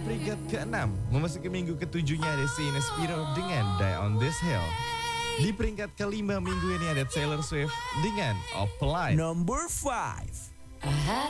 peringkat ke-6, memasuki minggu ke-7-nya ada Sheena Spiro dengan Die on This Hill. Di peringkat ke-5 minggu ini ada Taylor Swift dengan Offline. Number 5. I had